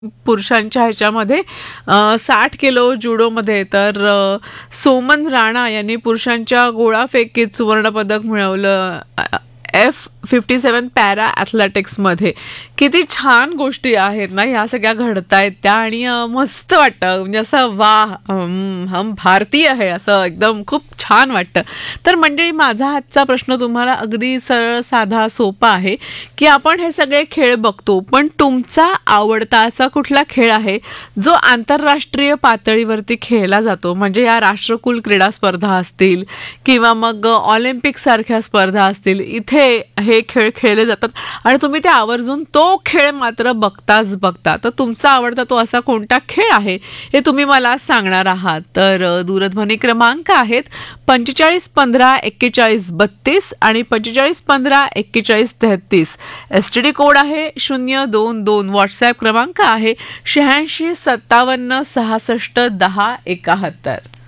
पुरुषांच्या ह्याच्यामध्ये 60 किलो जुडोमध्ये तर सोमन राणा यांनी पुरुषांच्या गोळाफेकीत सुवर्णपदक मिळवलं. F57 para ॲथलेटिक्समध्ये. किती छान गोष्टी आहेत ना ह्या सगळ्या घडतायत त्या, आणि मस्त वाटतं, म्हणजे असं वा, हम भारतीय आहे असं एकदम खूप छान वाटतं. तर मंडळी, माझा आजचा प्रश्न तुम्हाला अगदी सरळ साधा सोपा आहे की आपण हे सगळे खेळ बघतो, पण तुमचा आवडता असा कुठला खेळ आहे जो आंतरराष्ट्रीय पातळीवरती खेळला जातो? म्हणजे या राष्ट्रकुल क्रीडा स्पर्धा असतील किंवा मग ऑलिम्पिक सारख्या स्पर्धा असतील, इथे हे खेळ खेळले जातात आणि तुम्ही ते आवर्जून तो खेळ मात्र बघताच बघता. तर तुमचा आवडता तो असा कोणता खेळ आहे हे तुम्ही मला सांगणार आहात. तर दूरध्वनी क्रमांक आहेत 45154132 आणि 45154133. STD कोड आहे 022. व्हॉट्सॲप क्रमांक आहे 8657 66 10 71.